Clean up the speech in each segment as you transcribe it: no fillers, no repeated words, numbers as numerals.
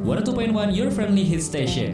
102.1 Your Friendly Hit Station.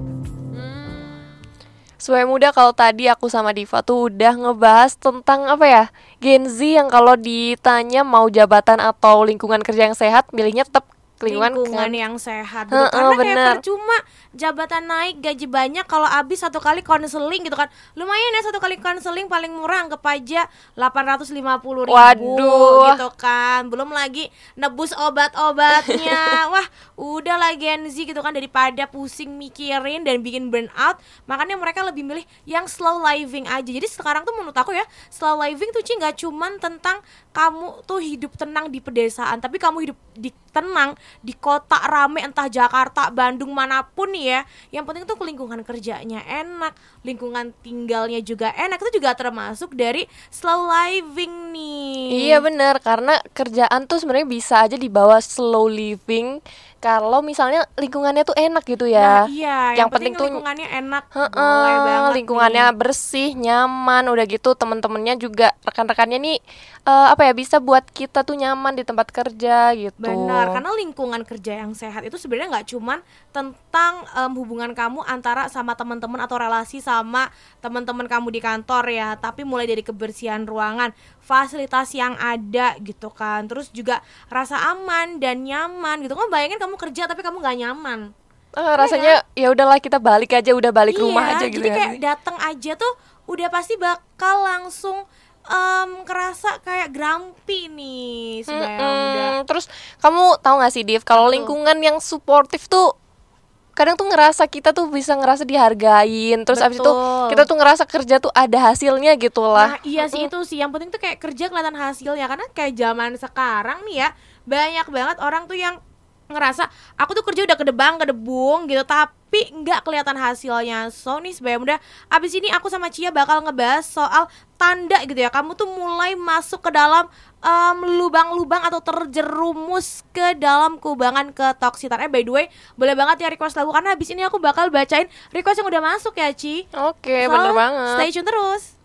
Sesuai muda, kalau tadi aku sama Diva tuh udah ngebahas tentang apa ya, Gen Z yang kalau ditanya mau jabatan atau lingkungan kerja yang sehat, milihnya tetap lingkungan yang sehat gitu. Karena kayak percuma jabatan naik, gaji banyak kalau abis satu kali konseling gitu kan. Lumayan ya, satu kali konseling paling murah anggap aja 850.000. Waduh. Gitu kan. Belum lagi nebus obat-obatnya. Wah, udah lah Gen Z gitu kan, daripada pusing mikirin dan bikin burnout, makanya mereka lebih milih yang slow living aja. Jadi sekarang tuh menurut aku ya, slow living tuh gak cuman tentang kamu tuh hidup tenang di pedesaan, tapi kamu hidup tenang di kota rame, entah Jakarta, Bandung, manapun nih ya. Yang penting tuh lingkungan kerjanya enak, lingkungan tinggalnya juga enak. Itu juga termasuk dari slow living nih. Iya benar, karena kerjaan tuh sebenarnya bisa aja dibawa slow living kalau misalnya lingkungannya tuh enak gitu ya. Nah, iya, yang penting tuh lingkungannya enak. Boleh banget, lingkungannya nih bersih, nyaman, udah gitu temen-temennya juga, rekan-rekannya nih bisa buat kita tuh nyaman di tempat kerja gitu. Benar, karena lingkungan kerja yang sehat itu sebenarnya nggak cuman tentang hubungan kamu antara sama teman-teman atau relasi sama teman-teman kamu di kantor ya, tapi mulai dari kebersihan ruangan, fasilitas yang ada gitu kan, terus juga rasa aman dan nyaman gitu kan. Bayangin kamu kerja tapi kamu nggak nyaman, rasanya ya udahlah kita balik aja, udah balik rumah aja gitu. Jadi kayak datang aja tuh udah pasti bakal langsung kerasa kayak grumpy nih sebenarnya. Terus kamu tahu nggak sih Div, kalau lingkungan yang suportif tuh kadang tuh ngerasa kita tuh bisa ngerasa dihargain. Terus abis itu kita tuh ngerasa kerja tuh ada hasilnya gitu lah. Nah iya sih, itu sih yang penting tuh kayak kerja kelihatan hasilnya. Karena kayak zaman sekarang nih ya, banyak banget orang tuh yang ngerasa aku tuh kerja udah kedebung gitu, tapi nggak kelihatan hasilnya. So nih sebagai muda, abis ini aku sama Cia bakal ngebahas soal tanda gitu ya, kamu tuh mulai masuk ke dalam lubang-lubang atau terjerumus ke dalam kubangan ketoksitan. By the way, boleh banget ya request lagu, karena abis ini aku bakal bacain request yang udah masuk ya Ci. Oke, bener banget. Stay tune terus.